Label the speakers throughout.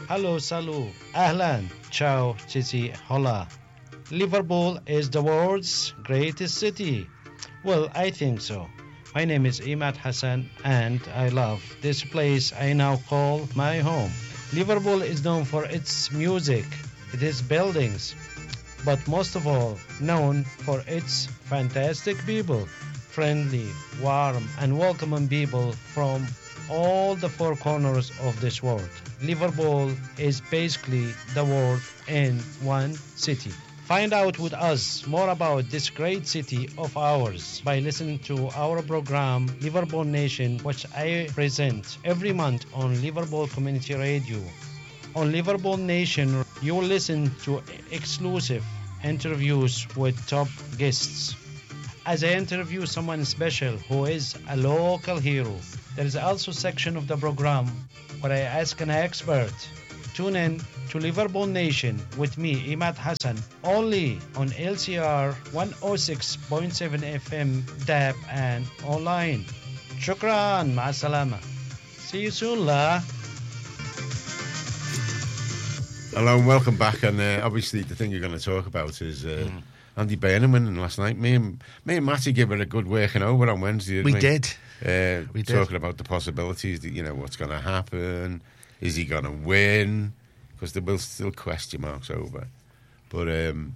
Speaker 1: Hello, salut, ahlan, ciao, chichi, hola. Liverpool is the world's greatest city. Well, I think so. My name is Imad Hassan and I love this place I now call my home. Liverpool is known for its music, its buildings, but most of all known for its fantastic people, friendly, warm and welcoming people from all the four corners of this world. Liverpool is basically the world in one city. Find out with us more about this great city of ours by listening to our program Liverpool Nation, which I present every month on Liverpool Community Radio. On Liverpool Nation, you will listen to exclusive interviews with top guests. As I interview someone special who is a local hero, there is also a section of the program where I ask an expert. Tune in to Liverpool Nation with me, Imad Hassan, only on LCR 106.7 FM, DAB and online. Shukran, ma'asalama. See you soon, la.
Speaker 2: Hello and welcome back. And obviously the thing you're going to talk about is Andy Burnham winning last night. Me and Matty gave it a good working over on Wednesday, didn't we?
Speaker 3: We did.
Speaker 2: Talking about the possibilities, that, what's going to happen. Is he going to win? Because there will still question marks over. But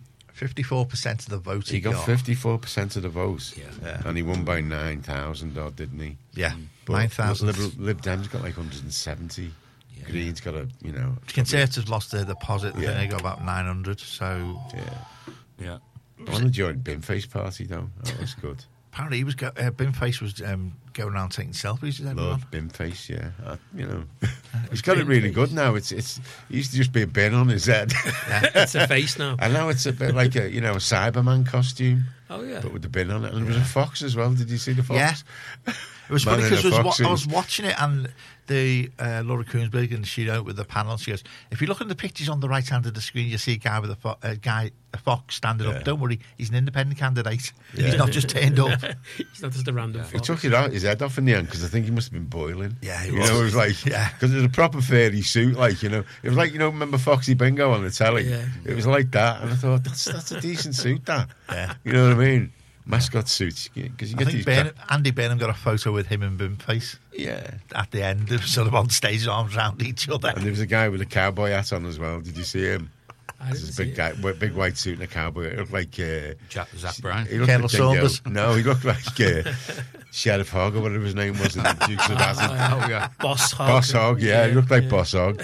Speaker 3: 54% of the vote
Speaker 2: he got 54% of the vote.
Speaker 3: Yeah.
Speaker 2: And he won by 9,000 odd, didn't he?
Speaker 3: Yeah,
Speaker 2: but
Speaker 3: 9,000.
Speaker 2: Lib Dems got like 170. Yeah. Green's got a,
Speaker 3: Conservatives lost their deposit. Yeah. They got about 900. So
Speaker 2: yeah. I want to join Binface party though. That was good.
Speaker 3: Apparently, Binface was going around taking selfies.
Speaker 2: Lord Binface, yeah. He's got it really good now. He used to just be a bin on his head.
Speaker 4: Yeah, it's a face now.
Speaker 2: And now it's a bit like a Cyberman costume.
Speaker 4: Oh yeah,
Speaker 2: but with the bin on it. And there was a fox as well. Did you see the fox?
Speaker 3: Yeah. It was funny because I was watching it and the Laura Koonsberg and she with the panel. She goes, if you look at the pictures on the right hand of the screen, you see a guy with a fox standing up. Don't worry, he's an independent candidate. Yeah. He's not just turned up.
Speaker 4: He's not just a random fox.
Speaker 2: He took his head off in the end because I think he must have been boiling.
Speaker 3: Yeah,
Speaker 2: it was like because it was a proper fairy suit, it was like remember Foxy Bingo on the telly?
Speaker 4: Yeah.
Speaker 2: It was like that, and I thought that's a decent suit. That
Speaker 3: you
Speaker 2: know what I mean? Mascot suits, because you get these.
Speaker 3: Andy Burnham got a photo with him and Binface.
Speaker 2: Yeah,
Speaker 3: at the end, sort of on stage, arms around each other.
Speaker 2: And there was a guy with a cowboy hat on as well. Did you see him?
Speaker 4: There's
Speaker 2: a big guy, big white suit and a cowboy. It looked like
Speaker 4: Zach Bryan.
Speaker 3: Colonel Saunders.
Speaker 2: No, he looked like Sheriff Hogg or whatever his name was in the Dukes of Hazzard.
Speaker 4: Boss Hogg.
Speaker 2: Boss Hogg, yeah, he looked like Boss Hogg.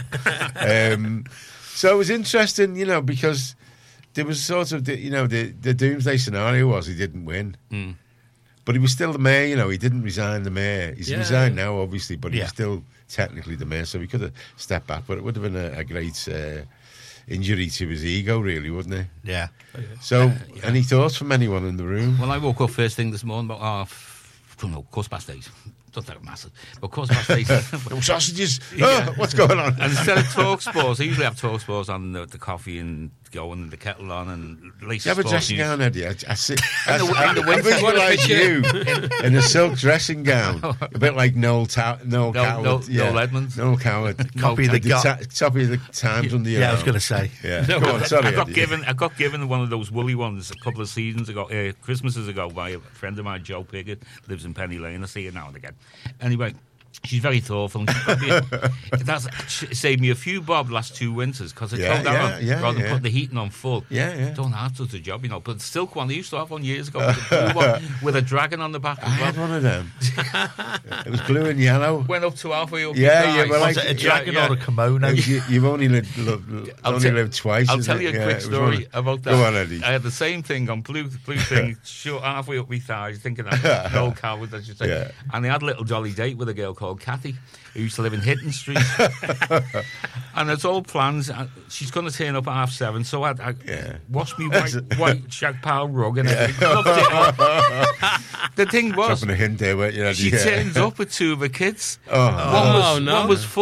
Speaker 2: So it was interesting, because there was sort of the doomsday scenario was he didn't win, but he was still the mayor. He didn't resign the mayor. He's resigned now, obviously, but he was still technically the mayor, so he could have stepped back. But it would have been a great injury to his ego, really, wouldn't it?
Speaker 3: Yeah.
Speaker 2: So, any thoughts from anyone in the room?
Speaker 5: Well, I woke up first thing this morning about quarter past 8. Don't think it matters. But quarter past 8.
Speaker 2: No sausages. Oh, what's going on?
Speaker 5: And instead of talk sports, I usually have talk sports on the coffee and going and the kettle on and lace.
Speaker 2: You have a dressing gown, Eddie. I see.
Speaker 5: I
Speaker 2: visualise you in a silk dressing gown, a bit like Noel Coward.
Speaker 5: Noel Edmonds.
Speaker 2: Noel Coward.
Speaker 3: Copy the
Speaker 2: Copy of the Times under your
Speaker 3: arm. I was going to say.
Speaker 2: Yeah. Go on, sorry,
Speaker 5: I got given one of those woolly ones a couple of seasons ago, Christmases ago, by a friend of mine, Joe Piggott, lives in Penny Lane. I see it now and again. Anyway, she's very thoughtful. And that's saved me a few bob last 2 winters because I told that rather than put the heating on full. Don't have to do the job, But the silk one, I used to have one years ago with a blue one with a dragon on the back.
Speaker 2: I had one of them. It was blue and yellow.
Speaker 5: Went up to halfway up.
Speaker 3: Was it a dragon or a kimono?
Speaker 2: You've only lived twice.
Speaker 5: I'll tell you a quick story about that.
Speaker 2: Go on, Eddie.
Speaker 5: I had the same thing on blue thing, short halfway up my thighs, thinking that Noel Coward, as you say. Yeah. And they had a little jolly date with a girl called Kathy, who used to live in Hitton Street. And it's all plans. She's going to turn up at 7:30, so I washed me white shag pile rug and everything. The thing was,
Speaker 2: dropping a hint there, weren't you?
Speaker 5: She turns up with 2 of her kids.
Speaker 2: One
Speaker 5: was 4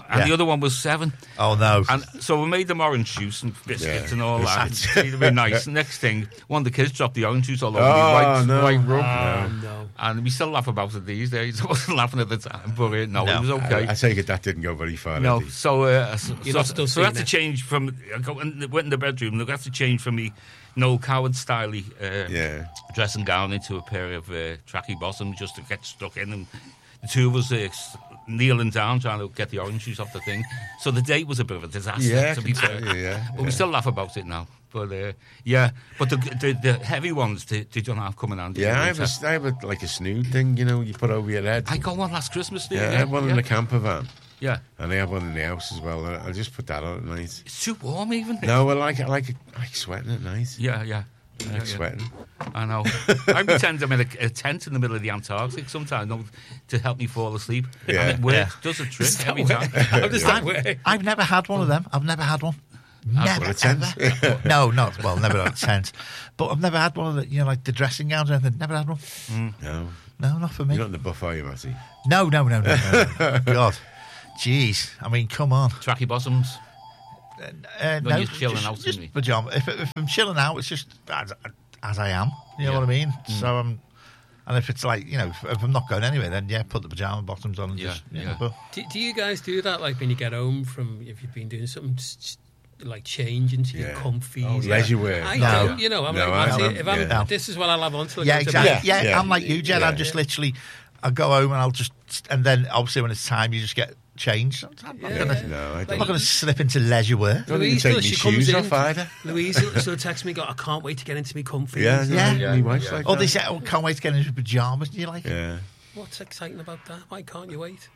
Speaker 5: And the other one was 7.
Speaker 3: Oh, no.
Speaker 5: And so we made them orange juice and biscuits and all that. It'd be nice. Next thing, one of the kids dropped the orange juice all over me, white rug.
Speaker 4: No.
Speaker 5: And we still laugh about it these days. I wasn't laughing at the time, but it was okay.
Speaker 2: I take it that didn't go very far.
Speaker 5: No,
Speaker 2: Eddie.
Speaker 5: so
Speaker 4: still
Speaker 5: we had to
Speaker 4: seeing
Speaker 5: change from. I went in the bedroom. We had to change from me Noel Coward styley dressing gown into a pair of tracky bottoms just to get stuck in. And the two of us kneeling down trying to get the orange juice off the thing. So the date was a bit of a disaster. To be fair, but we still laugh about it now. But but the heavy ones, did you not have coming on?
Speaker 2: Yeah, I have like a snood thing, you put over your head.
Speaker 5: I got one last Christmas.
Speaker 2: I had one in the camper van.
Speaker 5: Yeah,
Speaker 2: and I have one in the house as well. I'll just put that on at night.
Speaker 5: It's too warm, even.
Speaker 2: No, I like sweating at night.
Speaker 5: Yeah.
Speaker 2: I like sweating.
Speaker 5: I know. I pretend I'm in a tent in the middle of the Antarctic sometimes to help me fall asleep.
Speaker 2: Yeah.
Speaker 5: And it works. Does a trick every time.
Speaker 3: I've never had one of them. I've never had one. Never, ever. No, never had a tent. But I've never had one of the, like the dressing gowns or anything. Never had one.
Speaker 2: No,
Speaker 3: not for me.
Speaker 2: You're not in the buff, are you, Matty?
Speaker 3: No. God, jeez. I mean, come on.
Speaker 5: Tracky bottoms.
Speaker 3: When
Speaker 5: you're chilling out,
Speaker 3: just
Speaker 5: isn't
Speaker 3: pajama. If I'm chilling out, it's just as I am. You know what I mean? So and if it's like, if I'm not going anywhere, then put the pajama bottoms on and just. But
Speaker 4: Do you guys do that? Like when you get home from, if you've been doing something, just like change into your comfies?
Speaker 2: Leisure wear.
Speaker 4: I don't. This is what I'll have on till I go to bed.
Speaker 3: Yeah, I'm like you, Jed. I'm just literally, I go home and then obviously when it's time, you just get changed. I'm not going to slip into leisure wear.
Speaker 2: Don't even take my shoes off either.
Speaker 4: Louise will text me, I can't wait to get into my comfies.
Speaker 2: Yeah. My wife's like that.
Speaker 3: They say, can't wait to get into pajamas. And you're like,
Speaker 4: what's exciting about that? Why can't you wait?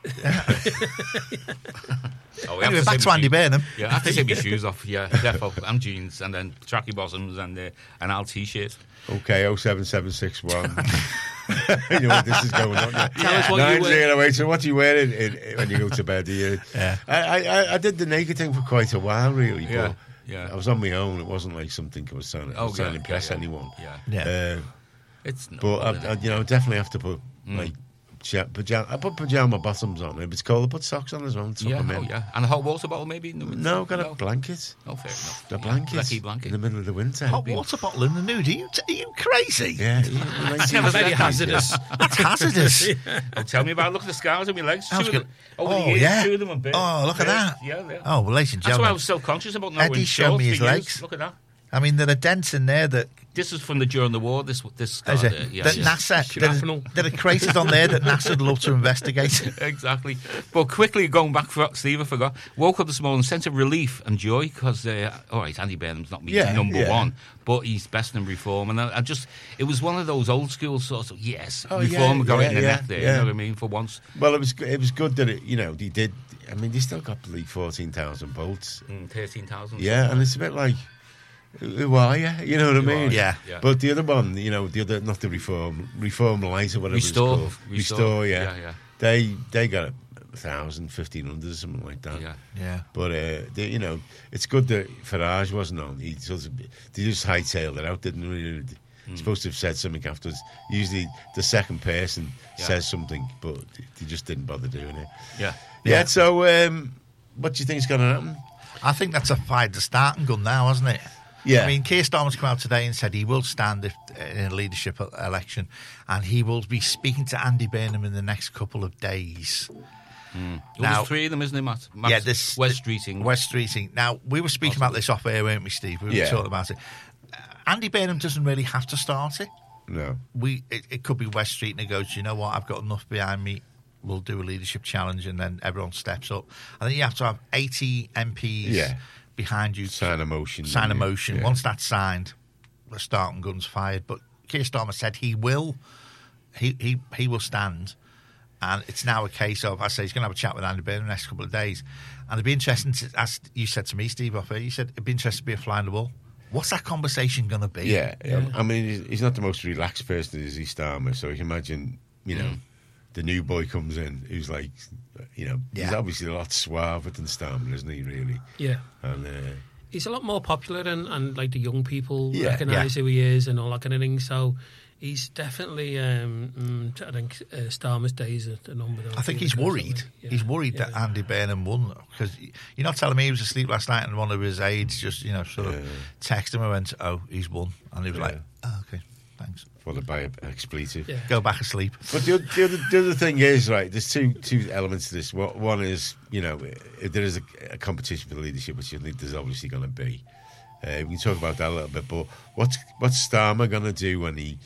Speaker 3: Anyway, back to Andy Burnham.
Speaker 5: Yeah, I have to take my shoes off. Yeah, defo, and jeans, and then tracky bottoms and an Al t-shirt.
Speaker 2: Okay, 07761. You know what this is going on.
Speaker 4: Tell us what you wear.
Speaker 2: 908. So what do you wear when you go to bed? I did the naked thing for quite a while, really.
Speaker 5: Yeah.
Speaker 2: I was on my own. It wasn't like something I was trying to impress anyone.
Speaker 5: It's
Speaker 2: but I definitely have to put like pajama. I put pajama bottoms on. If it's cold, I put socks on as well.
Speaker 5: And a hot water bottle maybe in the winter.
Speaker 2: No, got a blanket.
Speaker 5: Oh, fair enough.
Speaker 2: A blanket in the middle of the winter.
Speaker 3: Hot water bottle in the nude. Are you crazy?
Speaker 2: Yeah.
Speaker 4: It's never very hazardous.
Speaker 3: That's hazardous.
Speaker 5: Tell me about it. Look at the scars on my legs. Two of them are big.
Speaker 3: Oh, look at that.
Speaker 5: Yeah.
Speaker 3: Oh, well, ladies and
Speaker 5: That's
Speaker 3: gentlemen.
Speaker 5: why I was self-conscious about not wearing
Speaker 3: Eddie showed me his legs.
Speaker 5: Look at that.
Speaker 3: I mean, there are dents in there that...
Speaker 5: This is from during the war, this scar
Speaker 3: there. That NASA... There are craters on there that NASA would love to investigate.
Speaker 5: Exactly. But quickly, going back, Steve, I forgot. Woke up this morning, sense of relief and joy, because, all right, Andy Burnham's not me number one, but he's best in reform. And I just... It was one of those old school sorts of, reform got it in the net there, you know what I mean, for once.
Speaker 2: Well, it was good that he did... I mean, they still got like 14,000 votes.
Speaker 5: 13,000.
Speaker 2: Yeah, and it's a bit like... Who are you? You know what I mean?
Speaker 3: Yeah.
Speaker 2: But the other one, the other, not the Reform Light or whatever it's called. Restore, yeah. They got 1,000, 1,500 or something like that.
Speaker 3: Yeah.
Speaker 2: But, it's good that Farage wasn't on. They just hightailed it out, didn't really. He's supposed to have said something afterwards. Usually the second person says something, but they just didn't bother doing it. Yeah, so what do you think is going to happen?
Speaker 3: I think that's fired the starting gun now, hasn't it?
Speaker 2: Yeah.
Speaker 3: I mean, Keir Starmer's come out today and said he will stand in a leadership election, and he will be speaking to Andy Burnham in the next couple of days.
Speaker 5: Now, there's 3 of them, isn't there, Matt?
Speaker 3: This
Speaker 5: West Streeting.
Speaker 3: West Streeting. Now, we were speaking about this off air, weren't we, Steve? We were talking about it. Andy Burnham doesn't really have to start it.
Speaker 2: No.
Speaker 3: It could be West Street and goes, you know what, I've got enough behind me. We'll do a leadership challenge, and then everyone steps up. I think you have to have 80 MPs behind you.
Speaker 2: Sign a motion.
Speaker 3: Yeah. Once that's signed, the starting gun's fired. But Keir Starmer said he will stand, and it's now a case of, I say he's going to have a chat with Andy Burnham in the next couple of days, and it'd be interesting to, as you said to me, Steve, off here, you said it'd be interesting to be a fly on the wall. What's that conversation going to be?
Speaker 2: Yeah. I mean, he's not the most relaxed person, is he, Starmer? So you can imagine, the new boy comes in who's like, he's obviously a lot suaver than Starmer, isn't he, really?
Speaker 4: Yeah.
Speaker 2: And
Speaker 4: he's a lot more popular and like the young people recognise who he is and all that kind of thing. So He's definitely, I think, Starmer's days are a number.
Speaker 3: I think he's worried. Yeah. He's worried that Andy Burnham won, because you're not telling me he was asleep last night and one of his aides just, sort of texted him and went, "Oh, he's won," and he was like, "Oh, okay, thanks."
Speaker 2: Followed by an expletive.
Speaker 3: Yeah. Go back asleep.
Speaker 2: But the other thing is, right, there's two elements to this. One is, if there is a competition for the leadership, which I think there's obviously going to be. We can talk about that a little bit. But what's Starmer going to do when he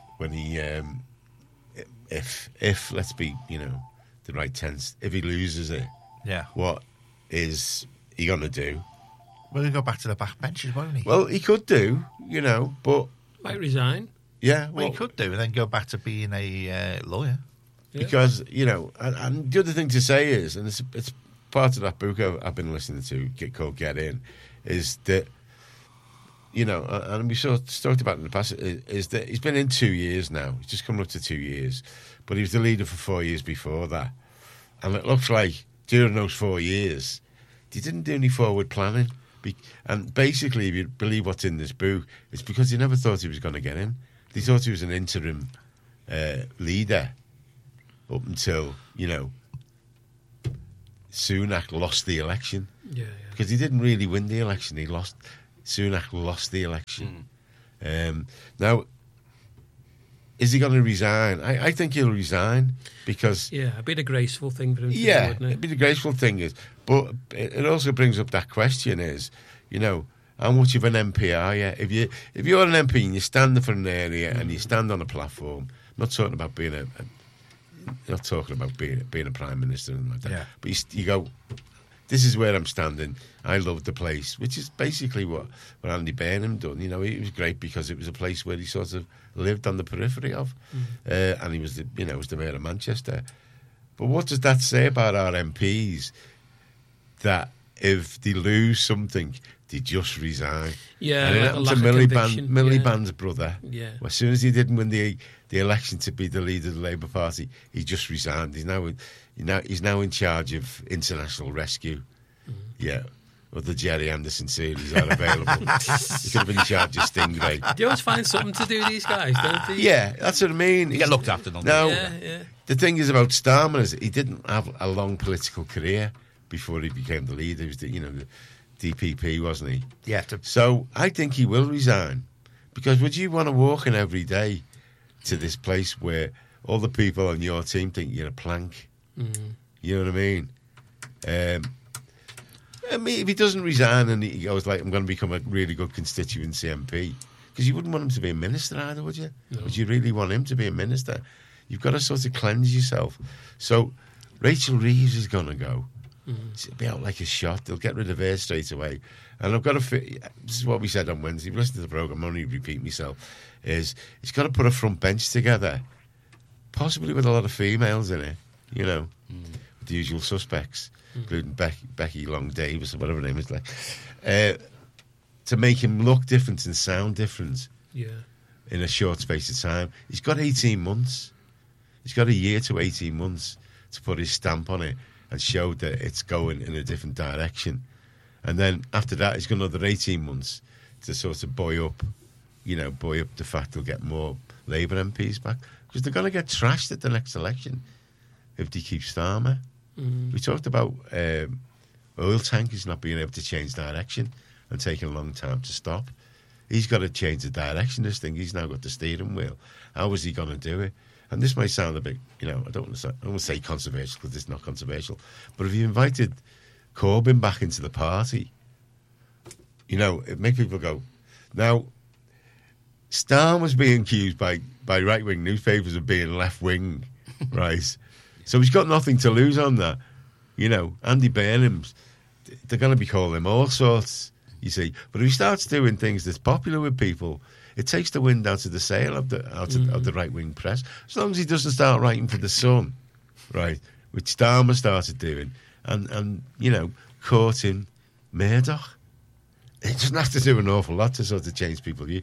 Speaker 2: if let's be the right tense, if he loses it, what is he going to do?
Speaker 3: Well, he'll go back to the back benches, won't he?
Speaker 2: Well, he could do, but
Speaker 4: might resign.
Speaker 2: Yeah,
Speaker 3: well, he could do, and then go back to being a lawyer.
Speaker 2: Yeah. Because and the other thing to say is, and it's part of that book I've been listening to, called Get In, is that and we sort of talked about it in the past, is that he's been in 2 years now. He's just coming up to 2 years, but he was the leader for 4 years before that, and it looks like during those 4 years, he didn't do any forward planning. And basically, if you believe what's in this book, it's because he never thought he was going to get in. He thought he was an interim leader up until, Sunak lost the election.
Speaker 4: Yeah.
Speaker 2: Because he didn't really win the election. Sunak lost the election. Now, is he going to resign? I think he'll resign because...
Speaker 4: Yeah, it'd be the graceful thing for him to do, wouldn't it?
Speaker 2: It'd be the graceful thing. But it also brings up that question is, how much of an MP are you? If you're an MP and you're standing for an area and you stand on a platform, I'm not talking about being being a prime minister and like that.
Speaker 3: Yeah.
Speaker 2: But you go, this is where I'm standing. I love the place, which is basically what Andy Burnham done. It was great because it was a place where he sort of lived on the periphery of, and he was was the mayor of Manchester. But what does that say about our MPs? That if they lose something, they just resign.
Speaker 4: Yeah,
Speaker 2: and it happened to Miliband's brother.
Speaker 4: Yeah.
Speaker 2: As soon as he didn't win the election to be the leader of the Labour Party, he just resigned. He's now in charge of international rescue. Yeah. Or the Jerry Anderson series are available. He could have been in charge of Stingray.
Speaker 4: They always find something to do, these guys, don't they?
Speaker 2: Yeah, that's what I mean.
Speaker 5: You get looked after, don't
Speaker 2: now,
Speaker 4: yeah.
Speaker 2: The thing is about Starmer is he didn't have a long political career before he became the leader. He was the DPP, wasn't he?
Speaker 3: Yeah.
Speaker 2: So I think he will resign. Because would you want to walk in every day to this place where all the people on your team think you're a plank? You know what I mean? If he doesn't resign and he goes like, I'm going to become a really good constituency MP, because you wouldn't want him to be a minister either, would you?
Speaker 4: No.
Speaker 2: Would you really want him to be a minister? You've got to sort of cleanse yourself. So Rachel Reeves is going to go. It'll be out like a shot. They'll get rid of her straight away. And I've got to this is what we said on Wednesday. If you listen to the programme, I'm only repeat myself, is he's got to put a front bench together, possibly with a lot of females in it, with the usual suspects, including Becky Long Davis or whatever her name is, to make him look different and sound different in a short space of time. He's got 18 months. He's got a year to 18 months to put his stamp on it and show that it's going in a different direction. And then after that, he's got another 18 months to sort of buoy up the fact he'll get more Labour MPs back. Because they're going to get trashed at the next election if they keep Starmer. We talked about oil tankers not being able to change direction and taking a long time to stop. He's got to change the direction of this thing. He's now got the steering wheel. How is he going to do it? And this might sound a bit, I don't want to say controversial because it's not controversial, but if you invited Corbyn back into the party, it makes people go. Now, Starmer was being accused by right-wing newspapers of being left-wing, right? So he's got nothing to lose on that. Andy Burnham's, they're going to be calling him all sorts, you see. But if he starts doing things that's popular with people, it takes the wind out of the sail of the right-wing press. As long as he doesn't start writing for The Sun, right, which Starmer started doing, and courting Murdoch. It doesn't have to do an awful lot to sort of change people's view.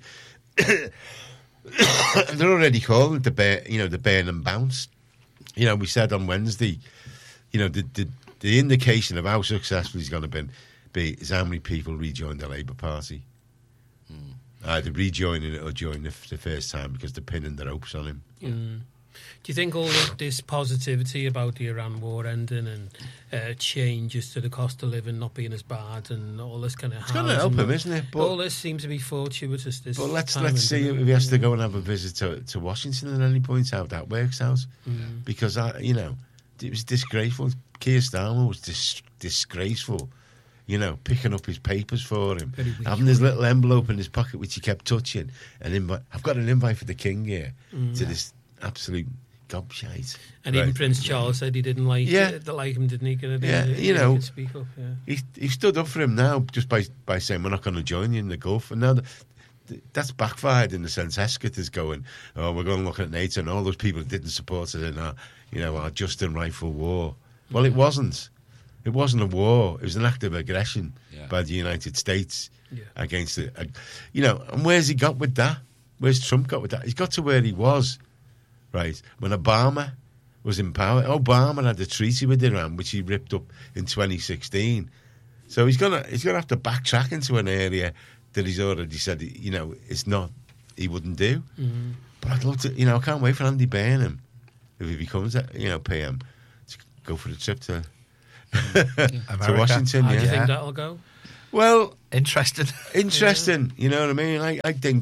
Speaker 2: They're already calling it the Burnham bounce. We said on Wednesday, the indication of how successful he's going to be is how many people rejoin the Labour Party. either rejoining it or joining the first time because they're pinning their hopes on him.
Speaker 4: Do you think all of this positivity about the Iran war ending and changes to the cost of living not being as bad and all this kind of...
Speaker 2: It's going to help him, isn't it?
Speaker 4: But all this seems to be fortuitous.
Speaker 2: But let's see if he has to go and have a visit to Washington at any point, how that works out. Because, it was disgraceful. Keir Starmer was disgraceful. Picking up his papers for him, having his little envelope in his pocket which he kept touching. I've got an invite for the king here to this absolute gobshite.
Speaker 4: And even Prince Charles said he didn't like him, didn't he? Could speak up.
Speaker 2: He stood up for him now just by saying we're not going to join you in the Gulf. And now that's backfired in the sense Hesketh is going, we're going to look at NATO and all those people who didn't support it in our just and rightful war. Well, it wasn't. It wasn't a war. It was an act of aggression by the United States against it. And where's he got with that? Where's Trump got with that? He's got to where he was, right, when Obama was in power. Obama had a treaty with Iran, which he ripped up in 2016. So he's gonna have to backtrack into an area that he's already said, it's not, he wouldn't do. But I'd love to, I can't wait for Andy Burnham, if he becomes, PM, to go for the trip to Washington.
Speaker 4: How do you think that'll go?
Speaker 2: Well,
Speaker 3: interesting.
Speaker 2: You know what I mean? I think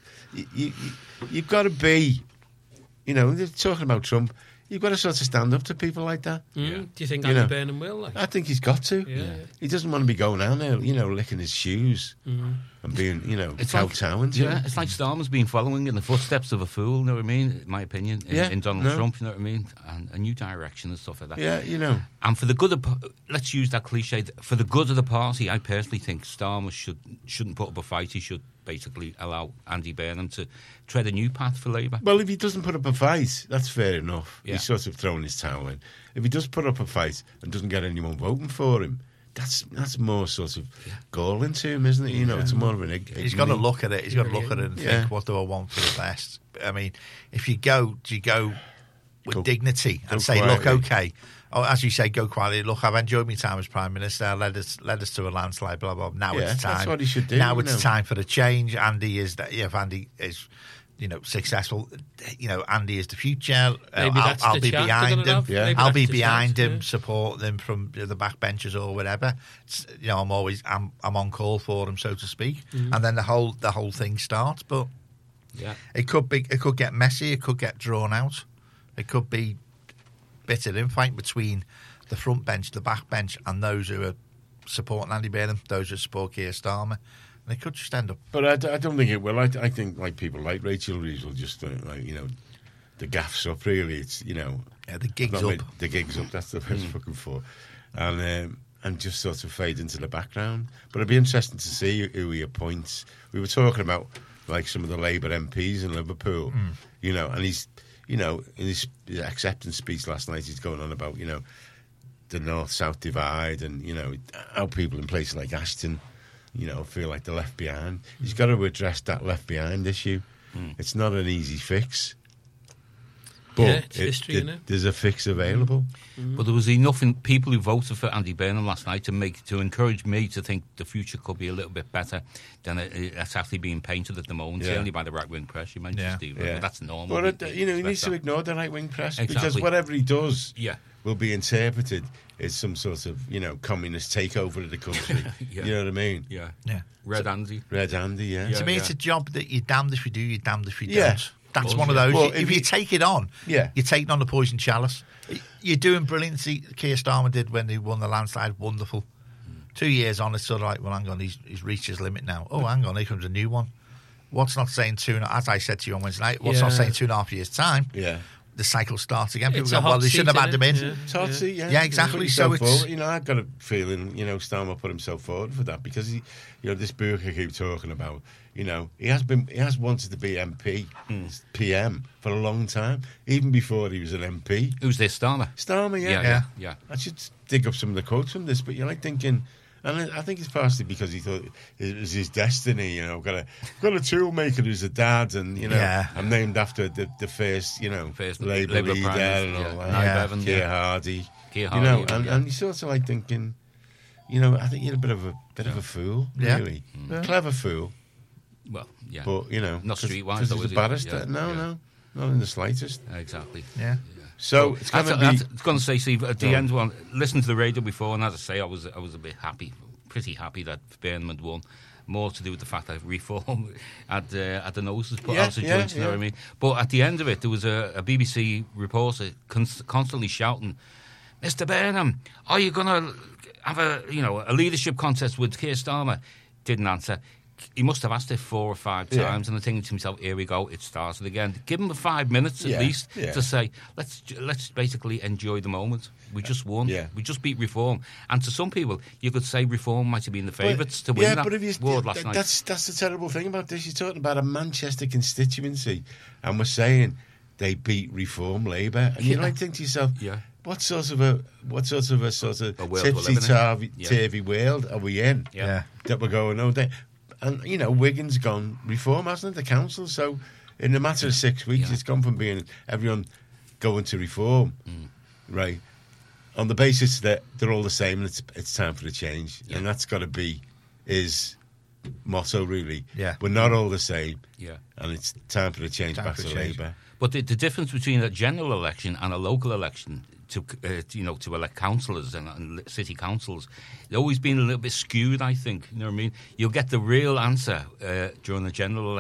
Speaker 2: you've got to be, they're talking about Trump. You've got to sort of stand up to people like that.
Speaker 4: Do you think Andy Burnham will?
Speaker 2: I think he's got to. He doesn't want to be going down there, licking his shoes and being, kowtowing to him.
Speaker 5: It's like Starmer's been following in the footsteps of a fool, you know what I mean? In my opinion, in Donald Trump, you know what I mean? And a new direction and stuff like that.
Speaker 2: Yeah,
Speaker 5: And for the good of, let's use that cliche, for the good of the party, I personally think Starmer shouldn't put up a fight. He should basically allow Andy Burnham to tread a new path for Labour.
Speaker 2: Well, if he doesn't put up a fight, that's fair enough. He's sort of throwing his towel in. If he does put up a fight and doesn't get anyone voting for him, that's more sort of galling to him, isn't it? It's more of an
Speaker 3: He's got to look at it. He's got to look at it and think, what do I want for the best? I mean, if you go, do you go with dignity and say, quietly. Look, okay, as you say, go quietly. Look, I've enjoyed my time as Prime Minister. Led us to a landslide. Blah blah. Now it's time.
Speaker 2: That's what he should do.
Speaker 3: Now it's time for the change. Andy is that. If Andy is, successful, Andy is the future. I'll be behind him. I'll be behind him. Support them from the backbenchers or whatever. I'm on call for him, so to speak. And then the whole thing starts. But it could get messy. It could get drawn out. It could be bitter infight between the front bench, the back bench, and those who are supporting Andy Burnham, those who support Keir Starmer. And it could just end up.
Speaker 2: But I don't think it will. I think people like Rachel Reeves will just the gaff's up. Really, it's
Speaker 3: the gig's up.
Speaker 2: The gig's up. That's the best fucking for, and just sort of fade into the background. But it'd be interesting to see who he appoints. We were talking about like some of the Labour MPs in Liverpool, and he's. In his acceptance speech last night, he's going on about, the North-South divide and, how people in places like Ashton, feel like they're left behind. He's got to address that left behind issue. It's not an easy fix. But
Speaker 4: it's history, isn't it?
Speaker 2: There's a fix available.
Speaker 5: But there was enough people who voted for Andy Burnham last night to encourage me to think the future could be a little bit better than it's actually being painted at the moment, certainly by the right-wing press. You mentioned Steve, but that's normal.
Speaker 2: But, he needs to ignore the right-wing press because whatever he does will be interpreted as some sort of, communist takeover of the country. You know what I mean?
Speaker 5: Yeah. Red Andy,
Speaker 3: To me, it's a job that you're damned if you do, you're damned if you don't. That's one of those. Well, if you take it on, you're taking on the poison chalice. You're doing brilliant. See, Keir Starmer did when he won the landslide. Wonderful. 2 years on, it's sort of like, well, hang on, he's reached his limit now. Oh, hang on, here comes a new one. What's not saying as I said to you on Wednesday night, what's not saying 2.5 years' time? The cycle starts again. People go, well, they shouldn't have had them in.
Speaker 2: Yeah,
Speaker 3: exactly. So it's...
Speaker 2: I've got a feeling, Starmer put himself forward for that because, this book I keep talking about, he has wanted to be MP, PM for a long time, even before he was an MP.
Speaker 5: Who's this, Starmer?
Speaker 2: Starmer, yeah. I should dig up some of the quotes from this, but you're like thinking... And I think it's partially because he thought it was his destiny, got a toolmaker who's a dad, and I'm named after the first Labour leader and all that. Keir Hardie. And you sort of like thinking, I think you're a bit of a fool, really, clever fool.
Speaker 5: Well, yeah.
Speaker 2: But,
Speaker 5: not streetwise,
Speaker 2: because
Speaker 5: though,
Speaker 2: he's
Speaker 5: is
Speaker 2: a
Speaker 5: it?
Speaker 2: barrister.
Speaker 5: Yeah,
Speaker 2: No,
Speaker 5: yeah.
Speaker 2: no, not in the slightest.
Speaker 5: Exactly.
Speaker 3: Yeah.
Speaker 2: So it's going to be.
Speaker 5: I was going to say, Steve, at the end, listen to the radio before, and as I say, I was a bit happy, pretty happy that Burnham had won. More to do with the fact that reform had the noses put out of joint, you know what I mean? But at the end of it, there was a BBC reporter constantly shouting, "Mr. Burnham, are you going to have a leadership contest with Keir Starmer?" Didn't answer. He must have asked it 4 or 5 times, and I'm thinking to myself, "Here we go, it started again." Give him 5 minutes at least to say, "Let's basically enjoy the moment. We just won.
Speaker 2: Yeah.
Speaker 5: We just beat Reform." And to some people, you could say Reform might have been the favourites to win that award last night.
Speaker 2: That's the terrible thing about this. You're talking about a Manchester constituency, and we're saying they beat Reform Labour, and you might think to yourself, what sort of a tipsy-turvy world are we in?
Speaker 3: Yeah.
Speaker 2: That we're going, and Wigan's gone Reform, hasn't it? The council. So in a matter of 6 weeks, it's gone from being everyone going to Reform, right, on the basis that they're all the same and it's time for a change, and that's got to be his motto, really.
Speaker 3: Yeah,
Speaker 2: we're not all the same.
Speaker 5: Yeah,
Speaker 2: and it's time for a change back to Labour.
Speaker 5: But the difference between a general election and a local election to elect councillors and city councils, it's always been a little bit skewed, I think. You know what I mean? You'll get the real answer during the general election.